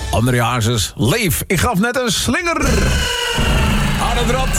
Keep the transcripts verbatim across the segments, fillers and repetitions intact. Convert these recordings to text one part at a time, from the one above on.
André Hazes, Leef. Ik gaf net een slinger. Aan het rad.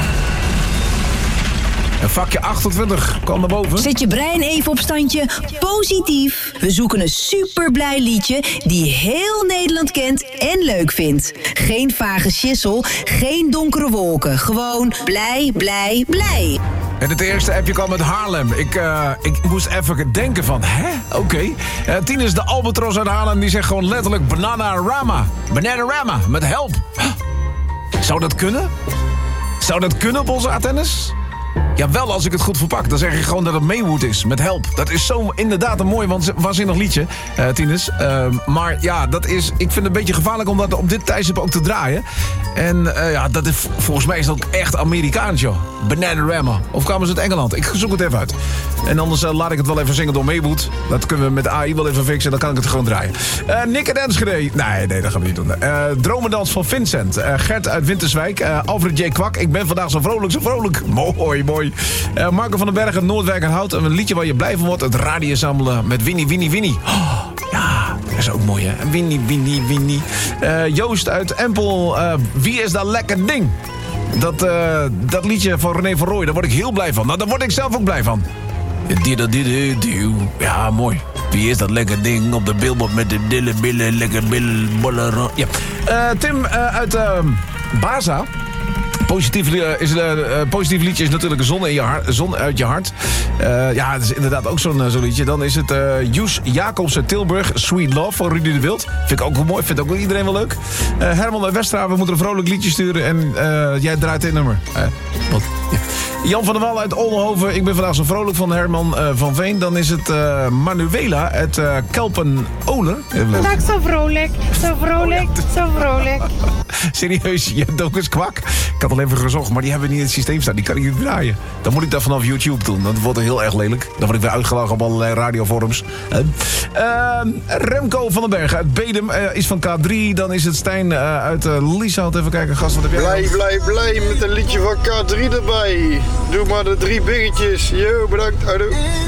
Een vakje achtentwintig kwam naar boven. Zet je brein even op standje positief. We zoeken een superblij liedje die heel Nederland kent en leuk vindt. Geen vage sissel, geen donkere wolken. Gewoon blij, blij, blij. En het eerste appje kwam uit Haarlem. Ik, uh, ik moest even denken van, hè? Oké. Okay. Uh, tien is de Albatros uit Haarlem. Die zegt gewoon letterlijk Bananarama. Bananarama, met help. Huh? Zou dat kunnen? Zou dat kunnen op onze Atennis? Ja, wel als ik het goed verpak. Dan zeg je gewoon dat het Maywood is, met help. Dat is zo inderdaad een mooi, waanzinnig liedje, uh, Tines. Uh, maar ja, dat is, ik vind het een beetje gevaarlijk om dat op dit tijdstip ook te draaien. En uh, ja, dat is, volgens mij is dat ook echt Amerikaans, joh. Bananarama. Of kwamen ze uit Engeland? Ik zoek het even uit. En anders uh, laat ik het wel even zingen door Maywood. Dat kunnen we met A I wel even fixen, dan kan ik het gewoon draaien. Uh, Nick en Enschede. Nee, nee, dat gaan we niet doen. Uh, Dromedans van Vincent. Uh, Gert uit Winterswijk. Uh, Alfred J. Kwak. Ik ben vandaag zo vrolijk, zo vrolijk. Mooi, mooi. Uh, Marco van den Berg uit Noordwijk en Hout. Een liedje waar je blij van wordt. Het radio samplen met Winnie, Winnie, Winnie. Oh, ja, dat is ook mooi, hè? Winnie, Winnie, Winnie. Uh, Joost uit Empel. Uh, wie is dat lekker ding? Dat, uh, dat liedje van René van Rooij, daar word ik heel blij van. Nou, daar word ik zelf ook blij van. Ja, mooi. Wie is dat lekker ding op de billboard met de dille billen, lekker billen, bollen. Ja. Uh, Tim uh, uit uh, Baza. Positief, uh, is, uh, positief liedje is natuurlijk een zon, in je hart, zon uit je hart. Uh, ja, het is inderdaad ook zo'n, uh, zo'n liedje. Dan is het uh, Joes Jacobs uit Tilburg. Sweet Love van Rudy de Wild. Vind ik ook wel mooi. Vindt ook wel iedereen wel leuk. Uh, Herman uit Westra, we moeten een vrolijk liedje sturen. En uh, jij draait dit nummer. Uh, wat? Ja. Jan van der Wal uit Oldenhoven. Ik ben vandaag zo vrolijk van Herman uh, van Veen. Dan is het uh, Manuela uit uh, Kelpen-Oler. Vandaag zo vrolijk, zo vrolijk, zo vrolijk. Serieus, je hebt ook eens Kwak. Ik had al even gezocht, maar die hebben we niet in het systeem staan. Die kan ik niet draaien. Dan moet ik dat vanaf YouTube doen. Dat wordt heel erg lelijk. Dan word ik weer uitgelachen op allerlei radioforums. Uh, uh, Remco van den Berg uit Bedum uh, is van K drie. Dan is het Stijn uh, uit uh, Lieshout. Even kijken, gast, wat heb jij? Blij, blij, blij met een liedje van K drie erbij. Doe maar de drie biggetjes. Yo, bedankt. Houdoe.